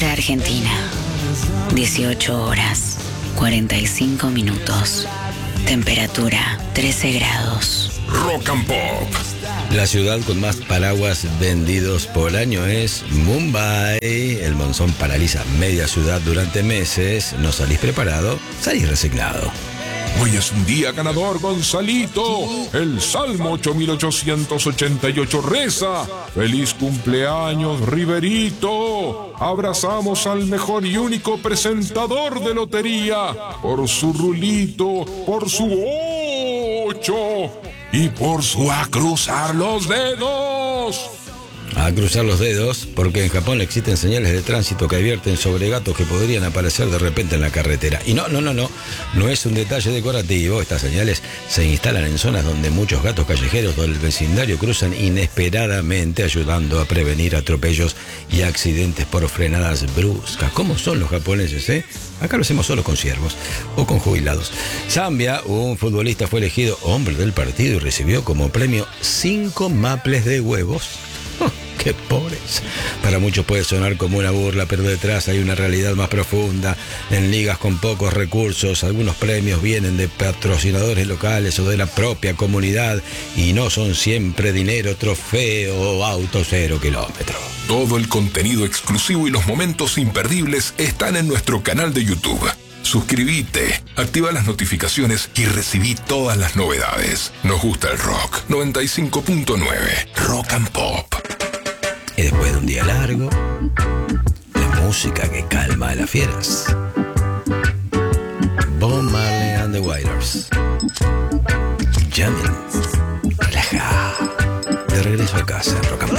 Hora Argentina. 18 horas, 45 minutos. Temperatura 13 grados. Rock and Pop. La ciudad con más paraguas vendidos por año es Mumbai. El monzón paraliza media ciudad durante meses. ¿No salís preparado? Salís resignado. Hoy es un día ganador, Gonzalito. El Salmo 8888 reza: ¡Feliz cumpleaños, Riverito! Abrazamos al mejor y único presentador de lotería, por su rulito, por su 8 y por su a cruzar los dedos. A cruzar los dedos, porque en Japón existen señales de tránsito que advierten sobre gatos que podrían aparecer de repente en la carretera. Y no es un detalle decorativo. Estas señales se instalan en zonas donde muchos gatos callejeros del vecindario cruzan inesperadamente, ayudando a prevenir atropellos y accidentes por frenadas bruscas. ¿Cómo son los japoneses, eh? Acá lo hacemos solo con ciervos o con jubilados. Zambia, un futbolista fue elegido hombre del partido y recibió como premio 5 maples de huevos. ¡Qué pobres! Para muchos puede sonar como una burla, pero detrás hay una realidad más profunda. En ligas con pocos recursos, algunos premios vienen de patrocinadores locales o de la propia comunidad y no son siempre dinero, trofeo o auto 0 kilómetros. Todo el contenido exclusivo y los momentos imperdibles están en nuestro canal de YouTube. Suscríbete, activa las notificaciones y recibí todas las novedades. Nos gusta el rock. 95.9 Rock and Pop. Y después de un día largo, la música que calma a las fieras. Bob Marley and the Wailers. Jamming. Relaja. De regreso a casa en Rock and Pop.